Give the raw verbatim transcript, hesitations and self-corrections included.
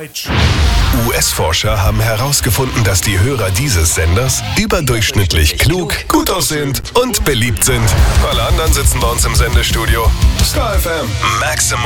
Deutsch. U S-Forscher haben herausgefunden, dass die Hörer dieses Senders überdurchschnittlich klug, gut aussehend und beliebt sind. Alle anderen sitzen bei uns im Sendestudio. Star F M Maximum